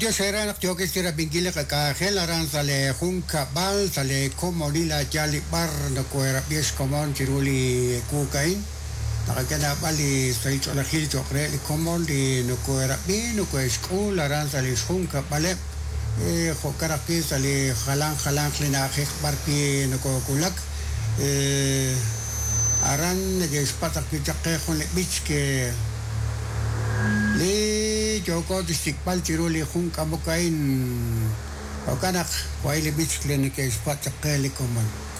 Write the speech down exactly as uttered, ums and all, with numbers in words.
Dios será yo que será bingile que cajel aran sale junca bal sale como lila jali bar no kuera bies komon tiruli kukain takana bali sai chola hil chokre komon di no kuera bi no kues kul aran sale junca bale e jokara pi sale jalan jalan klina hek bar pi no kulak e aran de spatak pi chakke khone bich ke le joko distikpal tiruli junca mokain o kanak waile bich clinic spatak kele komon